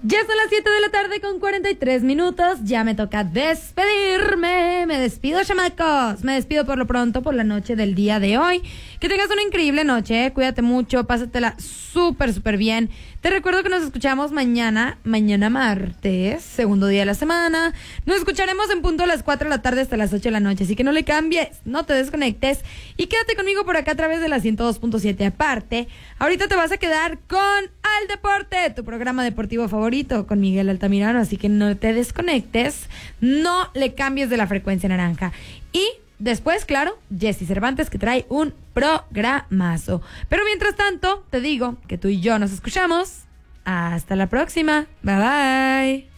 Ya son las 7 de la tarde con 43 minutos. Ya me toca despedirme. Me despido, chamacos. Me despido por lo pronto por la noche del día de hoy. Que tengas una increíble noche. Cuídate mucho. Pásatela súper bien. Te recuerdo que nos escuchamos mañana martes, segundo día de la semana. Nos escucharemos en punto a las 4 de la tarde hasta las 8 de la noche. Así que no le cambies, no te desconectes. Y quédate conmigo por acá a través de la 102.7. Aparte, ahorita te vas a quedar con Al Deporte, tu programa deportivo favorito, con Miguel Altamirano. Así que no te desconectes, no le cambies de la frecuencia naranja. Y después, claro, Jessy Cervantes, que trae un programazo. Pero mientras tanto, te digo que tú y yo nos escuchamos. Hasta la próxima. Bye bye.